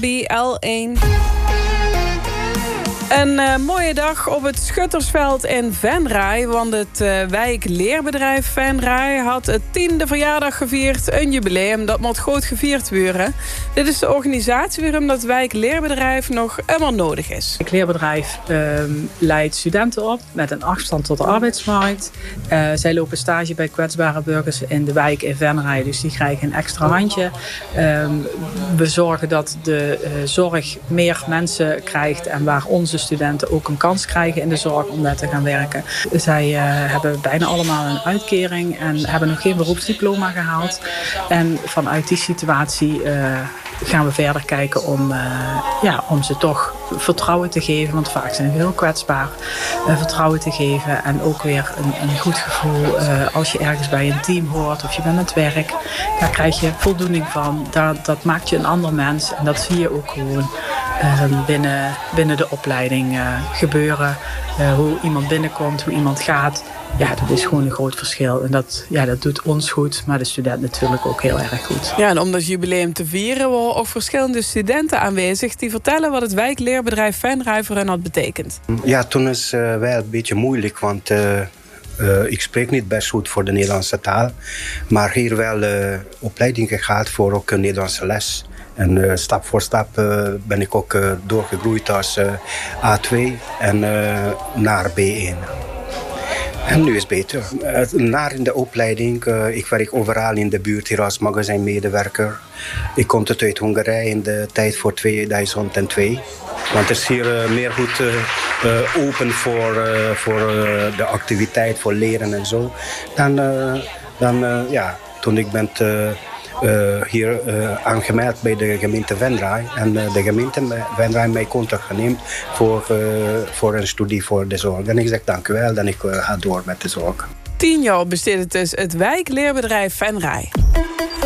BL1. Een mooie dag op het Schuttersveld in Venray. Want het wijkleerbedrijf Venray had het 10e verjaardag gevierd. Een jubileum, dat moet goed gevierd worden. Dit is de organisatie waarom dat wijkleerbedrijf nog immer nodig is. Het leerbedrijf leidt studenten op met een afstand tot de arbeidsmarkt. Zij lopen stage bij kwetsbare burgers in de wijk in Venray. Dus die krijgen een extra handje. We zorgen dat de zorg meer mensen krijgt en waar onze studenten ook een kans krijgen in de zorg om daar te gaan werken. Zij hebben bijna allemaal een uitkering en hebben nog geen beroepsdiploma gehaald. En vanuit die situatie gaan we verder kijken om ze toch vertrouwen te geven. Want vaak zijn ze heel kwetsbaar. Vertrouwen te geven en ook weer een goed gevoel als je ergens bij een team hoort of je bent aan het werk. Daar krijg je voldoening van. Dat maakt je een ander mens en dat zie je ook gewoon binnen de opleiding gebeuren. Hoe iemand binnenkomt, hoe iemand gaat. Ja, dat is gewoon een groot verschil. En dat doet ons goed, maar de student natuurlijk ook heel erg goed. Ja, en om dat jubileum te vieren waren ook verschillende studenten aanwezig die vertellen wat het wijkleerbedrijf Venray voor hen had betekend. Ja, toen is wel een beetje moeilijk, want ik spreek niet best goed voor de Nederlandse taal. Maar hier wel opleidingen gehad voor ook een Nederlandse les. En stap voor stap ben ik ook doorgegroeid als A2 en naar B1. En nu is het beter. Na in de opleiding, ik werk overal in de buurt hier als magazijnmedewerker. Ik kom uit Hongarije in de tijd voor 2002. Want het is hier meer goed open voor de activiteit, voor leren en zo. Toen ik ben hier aangemeld bij de gemeente Venray. En de gemeente Venray mij contact genomen voor een studie voor de zorg. En ik zeg dank u wel en ik ga door met de zorg. 10 jaar besteedt het dus het wijkleerbedrijf Venray.